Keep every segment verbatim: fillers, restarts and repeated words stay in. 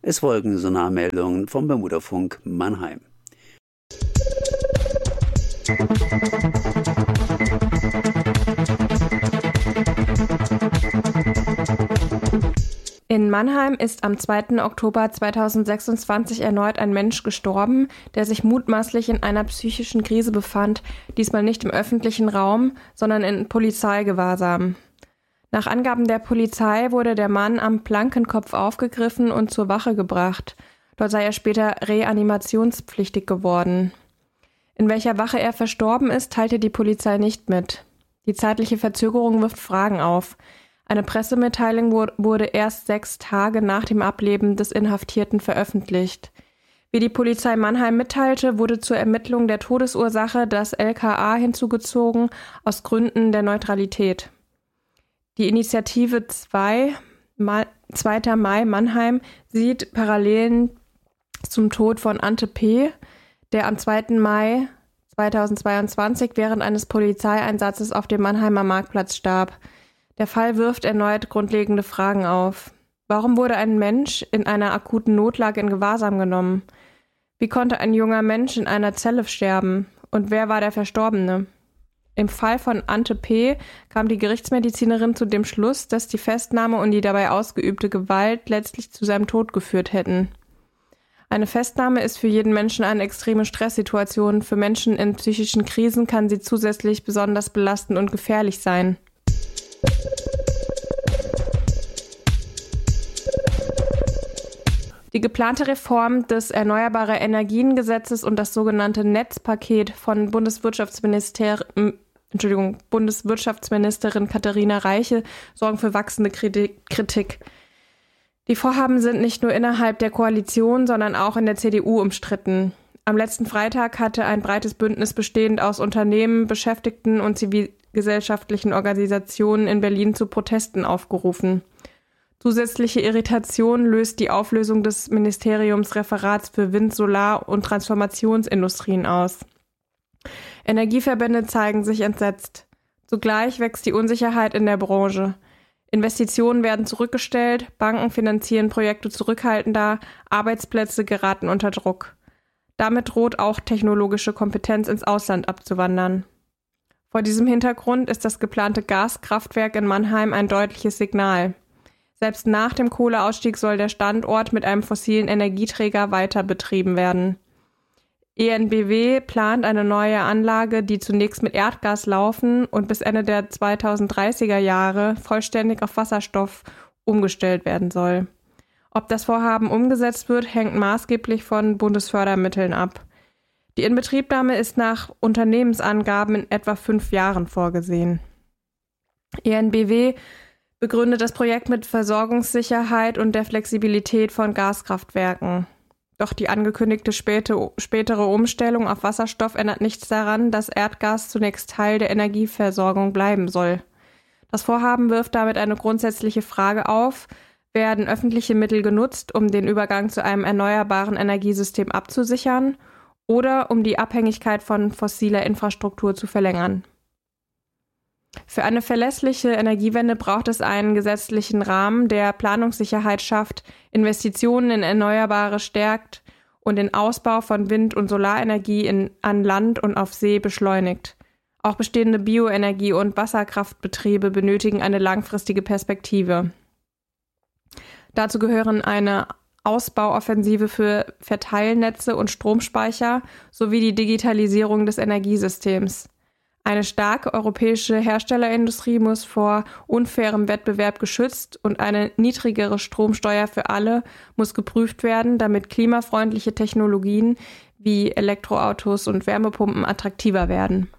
Es folgen Sonarmeldungen vom Bermudafunk Mannheim. In Mannheim ist am zweiten Oktober zweitausendsechsundzwanzig erneut ein Mensch gestorben, der sich mutmaßlich in einer psychischen Krise befand, diesmal nicht im öffentlichen Raum, sondern in Polizeigewahrsam. Nach Angaben der Polizei wurde der Mann am Plankenkopf aufgegriffen und zur Wache gebracht. Dort sei er später reanimationspflichtig geworden. In welcher Wache er verstorben ist, teilte die Polizei nicht mit. Die zeitliche Verzögerung wirft Fragen auf. Eine Pressemitteilung wurde erst sechs Tage nach dem Ableben des Inhaftierten veröffentlicht. Wie die Polizei Mannheim mitteilte, wurde zur Ermittlung der Todesursache das L K A hinzugezogen, aus Gründen der Neutralität. Die Initiative zwei, zweiter Mai Mannheim sieht Parallelen zum Tod von Ante P., der am zweiten Mai zweitausendzweiundzwanzig während eines Polizeieinsatzes auf dem Mannheimer Marktplatz starb. Der Fall wirft erneut grundlegende Fragen auf. Warum wurde ein Mensch in einer akuten Notlage in Gewahrsam genommen? Wie konnte ein junger Mensch in einer Zelle sterben? Und wer war der Verstorbene? Im Fall von Ante P. kam die Gerichtsmedizinerin zu dem Schluss, dass die Festnahme und die dabei ausgeübte Gewalt letztlich zu seinem Tod geführt hätten. Eine Festnahme ist für jeden Menschen eine extreme Stresssituation. Für Menschen in psychischen Krisen kann sie zusätzlich besonders belastend und gefährlich sein. Die geplante Reform des Erneuerbare-Energien-Gesetzes und das sogenannte Netzpaket von Bundeswirtschaftsminister, Entschuldigung, Bundeswirtschaftsministerin Katharina Reiche sorgen für wachsende Kritik. Die Vorhaben sind nicht nur innerhalb der Koalition, sondern auch in der C D U umstritten. Am letzten Freitag hatte ein breites Bündnis bestehend aus Unternehmen, Beschäftigten und zivilgesellschaftlichen Organisationen in Berlin zu Protesten aufgerufen. Zusätzliche Irritation löst die Auflösung des Ministeriumsreferats für Wind-, Solar- und Transformationsindustrien aus. Energieverbände zeigen sich entsetzt. Zugleich wächst die Unsicherheit in der Branche. Investitionen werden zurückgestellt, Banken finanzieren Projekte zurückhaltender, Arbeitsplätze geraten unter Druck. Damit droht auch technologische Kompetenz ins Ausland abzuwandern. Vor diesem Hintergrund ist das geplante Gaskraftwerk in Mannheim ein deutliches Signal. Selbst nach dem Kohleausstieg soll der Standort mit einem fossilen Energieträger weiter betrieben werden. E N B W plant eine neue Anlage, die zunächst mit Erdgas laufen und bis Ende der zweitausenddreißiger Jahre vollständig auf Wasserstoff umgestellt werden soll. Ob das Vorhaben umgesetzt wird, hängt maßgeblich von Bundesfördermitteln ab. Die Inbetriebnahme ist nach Unternehmensangaben in etwa fünf Jahren vorgesehen. E N B W begründet das Projekt mit Versorgungssicherheit und der Flexibilität von Gaskraftwerken. Doch die angekündigte späte, spätere Umstellung auf Wasserstoff ändert nichts daran, dass Erdgas zunächst Teil der Energieversorgung bleiben soll. Das Vorhaben wirft damit eine grundsätzliche Frage auf: Werden öffentliche Mittel genutzt, um den Übergang zu einem erneuerbaren Energiesystem abzusichern oder um die Abhängigkeit von fossiler Infrastruktur zu verlängern? Für eine verlässliche Energiewende braucht es einen gesetzlichen Rahmen, der Planungssicherheit schafft, Investitionen in Erneuerbare stärkt und den Ausbau von Wind- und Solarenergie in, an Land und auf See beschleunigt. Auch bestehende Bioenergie- und Wasserkraftbetriebe benötigen eine langfristige Perspektive. Dazu gehören eine Ausbauoffensive für Verteilnetze und Stromspeicher sowie die Digitalisierung des Energiesystems. Eine starke europäische Herstellerindustrie muss vor unfairem Wettbewerb geschützt und eine niedrigere Stromsteuer für alle muss geprüft werden, damit klimafreundliche Technologien wie Elektroautos und Wärmepumpen attraktiver werden.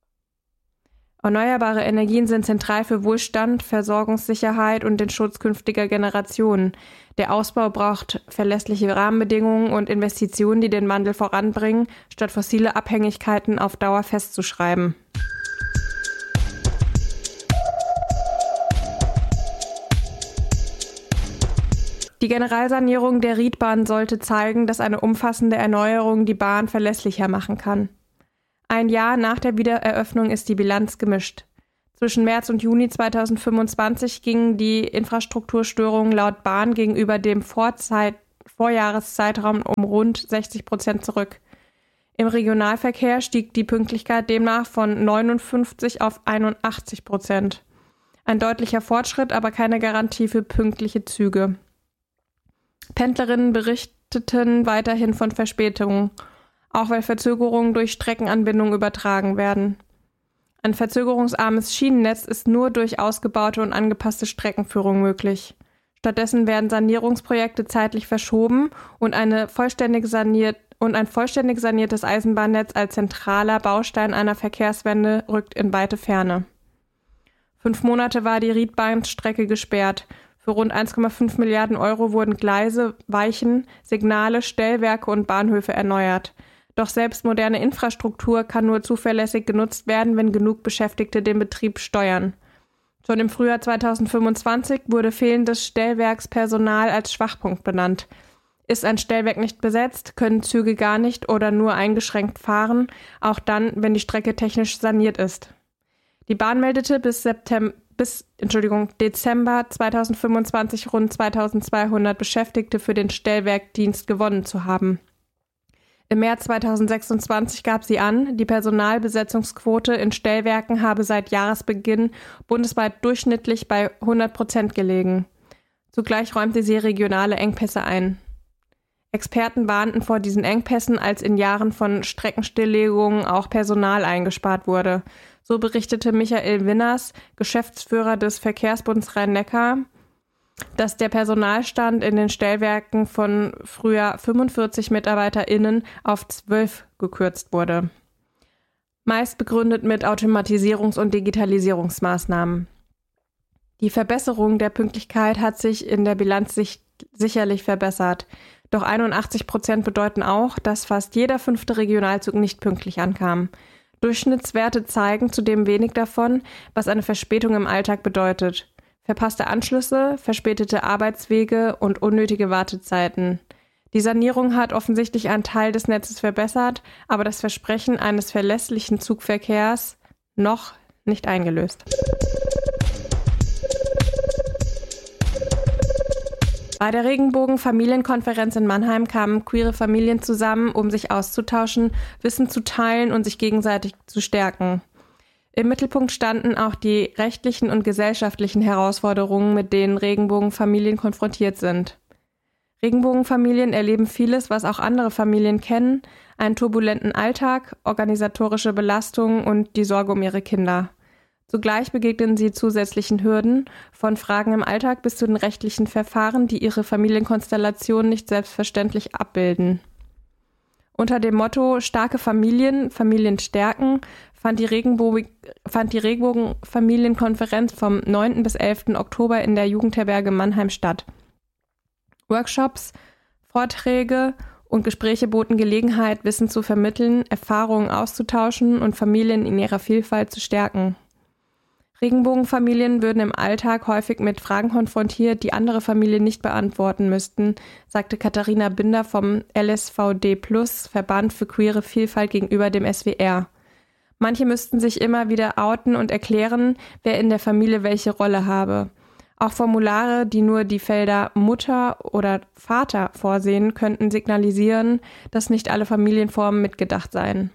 Erneuerbare Energien sind zentral für Wohlstand, Versorgungssicherheit und den Schutz künftiger Generationen. Der Ausbau braucht verlässliche Rahmenbedingungen und Investitionen, die den Wandel voranbringen, statt fossile Abhängigkeiten auf Dauer festzuschreiben. Die Generalsanierung der Riedbahn sollte zeigen, dass eine umfassende Erneuerung die Bahn verlässlicher machen kann. Ein Jahr nach der Wiedereröffnung ist die Bilanz gemischt. Zwischen März und Juni zweitausendfünfundzwanzig gingen die Infrastrukturstörungen laut Bahn gegenüber dem Vorzeit- Vorjahreszeitraum um rund sechzig Prozent zurück. Im Regionalverkehr stieg die Pünktlichkeit demnach von neunundfünfzig auf einundachtzig Prozent. Ein deutlicher Fortschritt, aber keine Garantie für pünktliche Züge. Pendlerinnen berichteten weiterhin von Verspätungen, auch weil Verzögerungen durch Streckenanbindung übertragen werden. Ein verzögerungsarmes Schienennetz ist nur durch ausgebaute und angepasste Streckenführung möglich. Stattdessen werden Sanierungsprojekte zeitlich verschoben und, eine vollständig saniert, und ein vollständig saniertes Eisenbahnnetz als zentraler Baustein einer Verkehrswende rückt in weite Ferne. Fünf Monate war die Riedbahnstrecke gesperrt. Für rund eins Komma fünf Milliarden Euro wurden Gleise, Weichen, Signale, Stellwerke und Bahnhöfe erneuert. Doch selbst moderne Infrastruktur kann nur zuverlässig genutzt werden, wenn genug Beschäftigte den Betrieb steuern. Schon im Frühjahr zweitausendfünfundzwanzig wurde fehlendes Stellwerkspersonal als Schwachpunkt benannt. Ist ein Stellwerk nicht besetzt, können Züge gar nicht oder nur eingeschränkt fahren, auch dann, wenn die Strecke technisch saniert ist. Die Bahn meldete bis, September, bis Entschuldigung, Dezember zweitausendfünfundzwanzig rund zweitausendzweihundert Beschäftigte für den Stellwerkdienst gewonnen zu haben. Im März zweitausendsechsundzwanzig gab sie an, die Personalbesetzungsquote in Stellwerken habe seit Jahresbeginn bundesweit durchschnittlich bei hundert Prozent gelegen. Zugleich räumte sie regionale Engpässe ein. Experten warnten vor diesen Engpässen, als in Jahren von Streckenstilllegungen auch Personal eingespart wurde. So berichtete Michael Winners, Geschäftsführer des Verkehrsbunds Rhein-Neckar, dass der Personalstand in den Stellwerken von früher fünfundvierzig MitarbeiterInnen auf zwölf gekürzt wurde. Meist begründet mit Automatisierungs- und Digitalisierungsmaßnahmen. Die Verbesserung der Pünktlichkeit hat sich in der Bilanz sich sicherlich verbessert. Doch einundachtzig Prozent bedeuten auch, dass fast jeder fünfte Regionalzug nicht pünktlich ankam. Durchschnittswerte zeigen zudem wenig davon, was eine Verspätung im Alltag bedeutet. Verpasste Anschlüsse, verspätete Arbeitswege und unnötige Wartezeiten. Die Sanierung hat offensichtlich einen Teil des Netzes verbessert, aber das Versprechen eines verlässlichen Zugverkehrs noch nicht eingelöst. Bei der Regenbogen-Familienkonferenz in Mannheim kamen queere Familien zusammen, um sich auszutauschen, Wissen zu teilen und sich gegenseitig zu stärken. Im Mittelpunkt standen auch die rechtlichen und gesellschaftlichen Herausforderungen, mit denen Regenbogenfamilien konfrontiert sind. Regenbogenfamilien erleben vieles, was auch andere Familien kennen, einen turbulenten Alltag, organisatorische Belastungen und die Sorge um ihre Kinder. Zugleich begegnen sie zusätzlichen Hürden, von Fragen im Alltag bis zu den rechtlichen Verfahren, die ihre Familienkonstellation nicht selbstverständlich abbilden. Unter dem Motto »Starke Familien, Familien stärken« fand die, Regenbo- fand die Regenbogen-Familienkonferenz vom neunten bis elften Oktober in der Jugendherberge Mannheim statt. Workshops, Vorträge und Gespräche boten Gelegenheit, Wissen zu vermitteln, Erfahrungen auszutauschen und Familien in ihrer Vielfalt zu stärken. Regenbogenfamilien würden im Alltag häufig mit Fragen konfrontiert, die andere Familien nicht beantworten müssten, sagte Katharina Binder vom L S V D Plus, Verband für queere Vielfalt gegenüber dem S W R. Manche müssten sich immer wieder outen und erklären, wer in der Familie welche Rolle habe. Auch Formulare, die nur die Felder Mutter oder Vater vorsehen, könnten signalisieren, dass nicht alle Familienformen mitgedacht seien.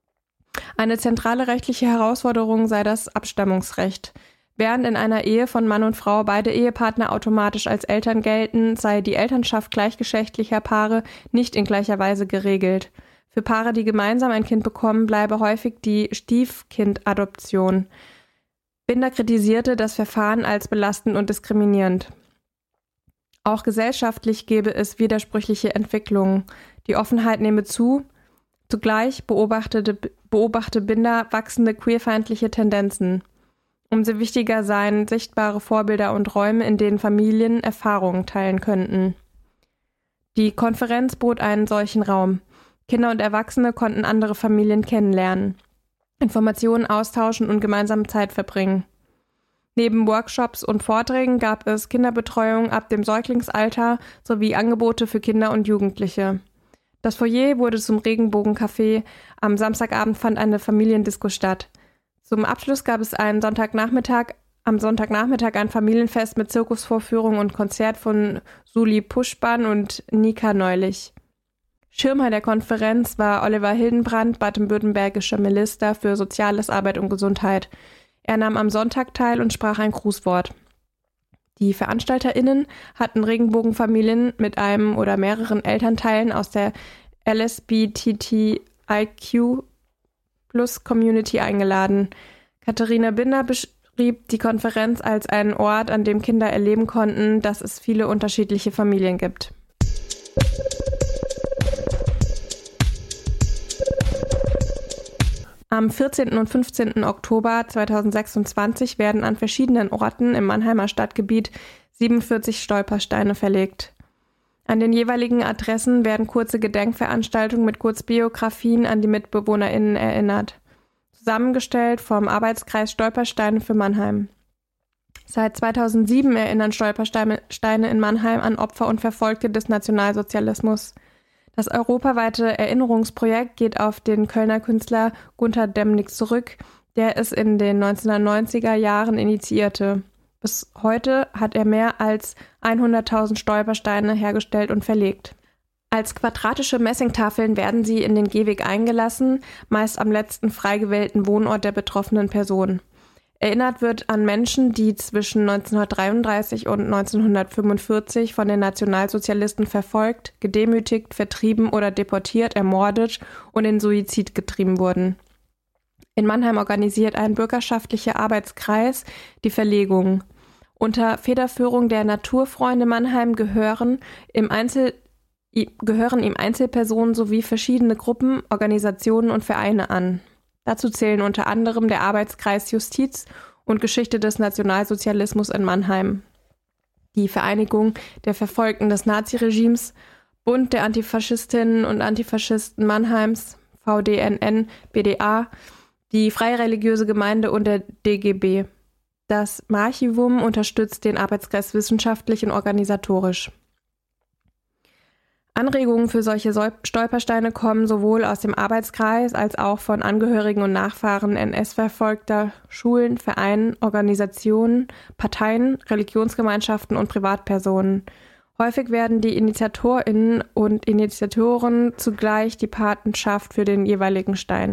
Eine zentrale rechtliche Herausforderung sei das Abstammungsrecht. Während in einer Ehe von Mann und Frau beide Ehepartner automatisch als Eltern gelten, sei die Elternschaft gleichgeschlechtlicher Paare nicht in gleicher Weise geregelt. Für Paare, die gemeinsam ein Kind bekommen, bleibe häufig die Stiefkindadoption. Binder kritisierte das Verfahren als belastend und diskriminierend. Auch gesellschaftlich gebe es widersprüchliche Entwicklungen. Die Offenheit nehme zu. Zugleich beobachtete, beobachte Binder wachsende queerfeindliche Tendenzen. Umso wichtiger seien sichtbare Vorbilder und Räume, in denen Familien Erfahrungen teilen könnten. Die Konferenz bot einen solchen Raum. Kinder und Erwachsene konnten andere Familien kennenlernen, Informationen austauschen und gemeinsam Zeit verbringen. Neben Workshops und Vorträgen gab es Kinderbetreuung ab dem Säuglingsalter sowie Angebote für Kinder und Jugendliche. Das Foyer wurde zum Regenbogencafé. Am Samstagabend fand eine Familiendisco statt. Zum Abschluss gab es einen Sonntagnachmittag am Sonntagnachmittag ein Familienfest mit Zirkusvorführung und Konzert von Suli Puschban und Nika Neulich. Schirmherr der Konferenz war Oliver Hildenbrand, baden-württembergischer Minister für Soziales, Arbeit und Gesundheit. Er nahm am Sonntag teil und sprach ein Grußwort. Die VeranstalterInnen hatten Regenbogenfamilien mit einem oder mehreren Elternteilen aus der L S B T T I Q Plus Community eingeladen. Katharina Binder beschrieb die Konferenz als einen Ort, an dem Kinder erleben konnten, dass es viele unterschiedliche Familien gibt. Am vierzehnten und fünfzehnten Oktober zweitausendsechsundzwanzig werden an verschiedenen Orten im Mannheimer Stadtgebiet siebenundvierzig Stolpersteine verlegt. An den jeweiligen Adressen werden kurze Gedenkveranstaltungen mit Kurzbiografien an die MitbewohnerInnen erinnert. Zusammengestellt vom Arbeitskreis Stolpersteine für Mannheim. Seit zweitausendsieben erinnern Stolpersteine in Mannheim an Opfer und Verfolgte des Nationalsozialismus. Das europaweite Erinnerungsprojekt geht auf den Kölner Künstler Gunter Demnig zurück, der es in den neunzehnhundertneunziger Jahren initiierte. Bis heute hat er mehr als hunderttausend Stolpersteine hergestellt und verlegt. Als quadratische Messingtafeln werden sie in den Gehweg eingelassen, meist am letzten frei gewählten Wohnort der betroffenen Person. Erinnert wird an Menschen, die zwischen neunzehnhundertdreiunddreißig und neunzehnhundertfünfundvierzig von den Nationalsozialisten verfolgt, gedemütigt, vertrieben oder deportiert, ermordet und in Suizid getrieben wurden. In Mannheim organisiert ein bürgerschaftlicher Arbeitskreis die Verlegung. Unter Federführung der Naturfreunde Mannheim gehören, im Einzel, gehören ihm Einzelpersonen sowie verschiedene Gruppen, Organisationen und Vereine an. Dazu zählen unter anderem der Arbeitskreis Justiz und Geschichte des Nationalsozialismus in Mannheim, die Vereinigung der Verfolgten des Naziregimes, Bund der Antifaschistinnen und Antifaschisten Mannheims, V D N N B D A, die Freie Religiöse Gemeinde und der D G B. Das Marchivum unterstützt den Arbeitskreis wissenschaftlich und organisatorisch. Anregungen für solche Stolpersteine kommen sowohl aus dem Arbeitskreis als auch von Angehörigen und Nachfahren N S-Verfolgter, Schulen, Vereinen, Organisationen, Parteien, Religionsgemeinschaften und Privatpersonen. Häufig werden die InitiatorInnen und Initiatoren zugleich die Patenschaft für den jeweiligen Stein.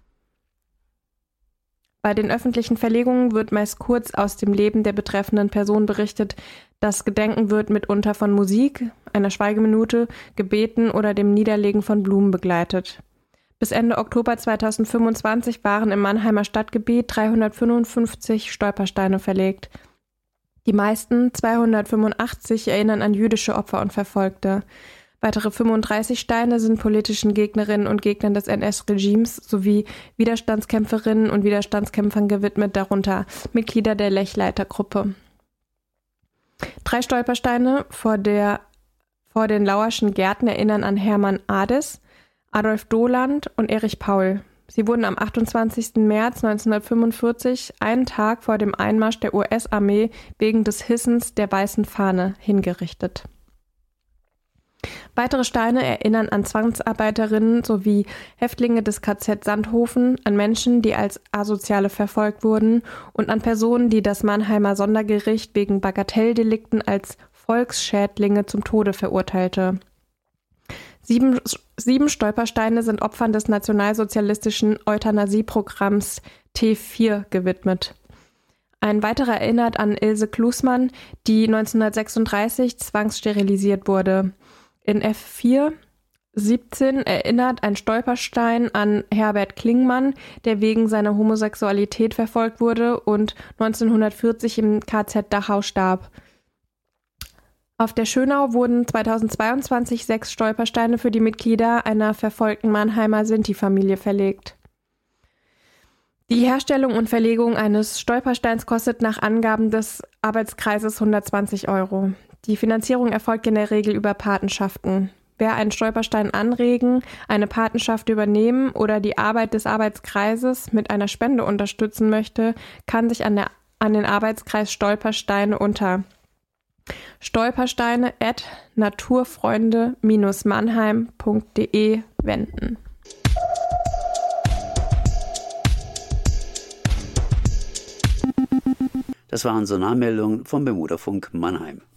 Bei den öffentlichen Verlegungen wird meist kurz aus dem Leben der betreffenden Person berichtet. Das Gedenken wird mitunter von Musik, einer Schweigeminute, Gebeten oder dem Niederlegen von Blumen begleitet. Bis Ende Oktober zweitausendfünfundzwanzig waren im Mannheimer Stadtgebiet dreihundertfünfundfünfzig Stolpersteine verlegt. Die meisten, zweihundertfünfundachtzig, erinnern an jüdische Opfer und Verfolgte. Weitere fünfunddreißig Steine sind politischen Gegnerinnen und Gegnern des N S-Regimes sowie Widerstandskämpferinnen und Widerstandskämpfern gewidmet, darunter Mitglieder der Lechleiter-Gruppe. Drei Stolpersteine vor, der, vor den Lauerschen Gärten erinnern an Hermann Ades, Adolf Doland und Erich Paul. Sie wurden am achtundzwanzigsten März neunzehnhundertfünfundvierzig, einen Tag vor dem Einmarsch der U S-Armee wegen des Hissens der weißen Fahne, hingerichtet. Weitere Steine erinnern an Zwangsarbeiterinnen sowie Häftlinge des K Z Sandhofen, an Menschen, die als Asoziale verfolgt wurden und an Personen, die das Mannheimer Sondergericht wegen Bagatelldelikten als Volksschädlinge zum Tode verurteilte. Sieben, sieben Stolpersteine sind Opfern des nationalsozialistischen Euthanasieprogramms T vier gewidmet. Ein weiterer erinnert an Ilse Klusmann, die neunzehnhundertsechsunddreißig zwangssterilisiert wurde. In F vier siebzehn erinnert ein Stolperstein an Herbert Klingmann, der wegen seiner Homosexualität verfolgt wurde und neunzehnhundertvierzig im K Z Dachau starb. Auf der Schönau wurden zweitausendzweiundzwanzig sechs Stolpersteine für die Mitglieder einer verfolgten Mannheimer Sinti-Familie verlegt. Die Herstellung und Verlegung eines Stolpersteins kostet nach Angaben des Arbeitskreises hundertzwanzig Euro. Die Finanzierung erfolgt in der Regel über Patenschaften. Wer einen Stolperstein anregen, eine Patenschaft übernehmen oder die Arbeit des Arbeitskreises mit einer Spende unterstützen möchte, kann sich an, der, an den Arbeitskreis Stolpersteine unter stolpersteine at naturfreunde Bindestrich mannheim Punkt de wenden. Das waren Sonarmeldungen vom Bermudafunk Mannheim.